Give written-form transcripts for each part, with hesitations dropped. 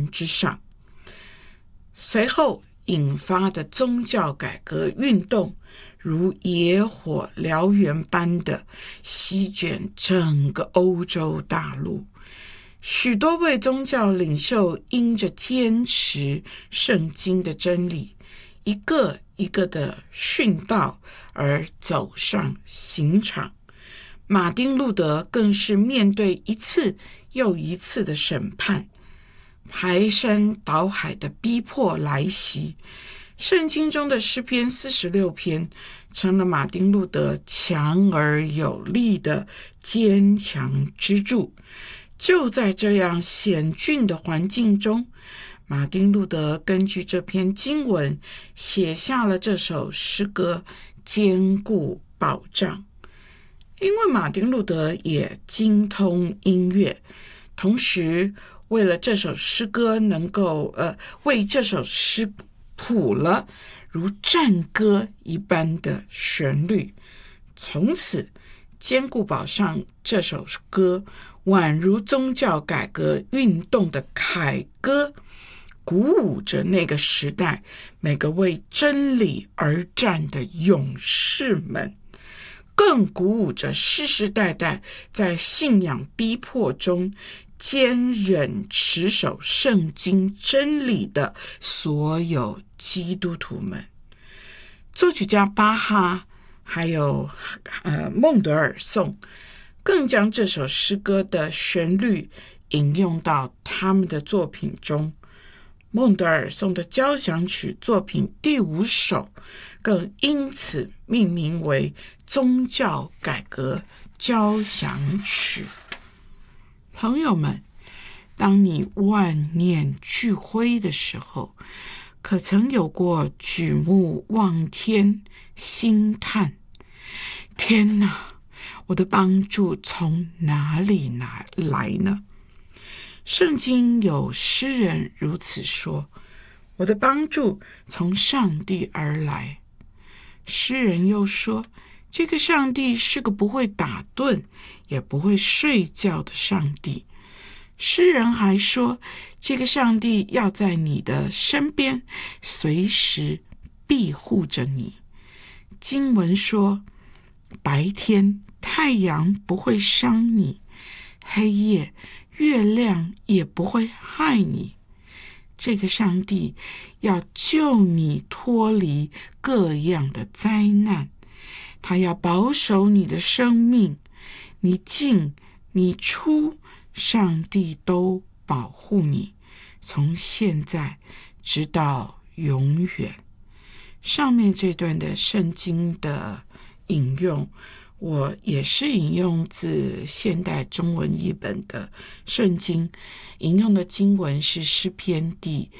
之上。随后引发的宗教改革运动如野火燎原般的席卷整个欧洲大陆，许多位宗教领袖因着坚持圣经的真理，一个一个的殉道而走上刑场。马丁路德更是面对一次又一次的审判，排山倒海的逼迫来袭。圣经中的诗篇46篇成了马丁路德强而有力的坚强支柱。就在这样险峻的环境中，马丁路德根据这篇经文写下了这首诗歌《坚固保障》。因为马丁路德也精通音乐，同时为了这首诗歌能够为这首诗谱了如战歌一般的旋律，从此坚固保障这首歌宛如宗教改革运动的凯歌，鼓舞着那个时代每个为真理而战的勇士们，更鼓舞着世世代代在信仰逼迫中坚忍持守圣经真理的所有基督徒们。作曲家巴哈还有孟德尔颂更将这首诗歌的旋律引用到他们的作品中。孟德尔颂的交响曲作品第5首更因此命名为宗教改革交响曲。朋友们，当你万念俱灰的时候，可曾有过举目望天心叹，天哪，我的帮助从哪里来呢？圣经有诗人如此说，我的帮助从上帝而来。诗人又说，这个上帝是个不会打盹也不会睡觉的上帝。诗人还说，这个上帝要在你的身边随时庇护着你。经文说，白天太阳不会伤你，黑夜月亮也不会害你。这个上帝要救你脱离各样的灾难，他要保守你的生命，你进你出，上帝都保护你，从现在直到永远。上面这段的圣经的引用，我也是引用自现代中文译本的圣经，引用的经文是诗篇第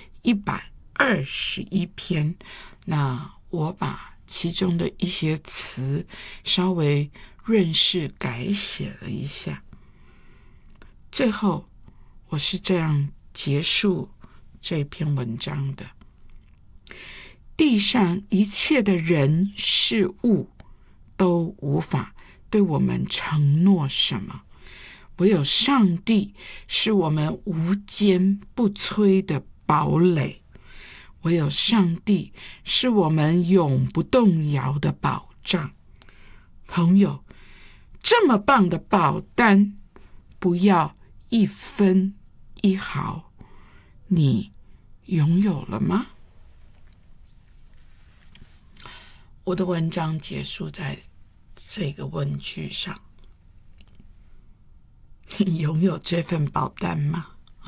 121篇。那我把其中的一些词稍微润饰改写了一下。最后，我是这样结束这篇文章的：地上一切的人事物都无法对我们承诺什么，唯有上帝是我们无坚不摧的堡垒，唯有上帝是我们永不动摇的保障。朋友，这么棒的保单，不要一分一毫，你拥有了吗？我的文章结束在这个问句上：你拥有这份保单吗？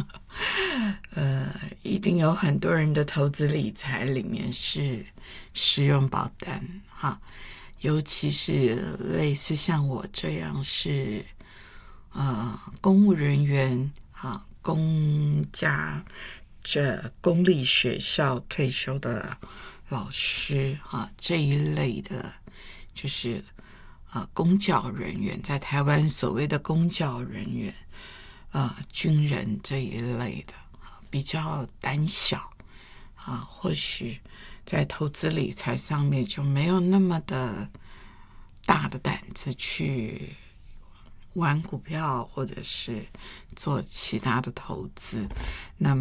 一定有很多人的投资理财里面是使用保单哈，尤其是类似像我这样是公务人员哈，公立学校退休的老师哈，这一类的就是公教人员，在台湾所谓的公教人员军人这一类的比较胆小或许在投资理财上面就没有那么的大的胆子去玩股票或者是做其他的投资。那么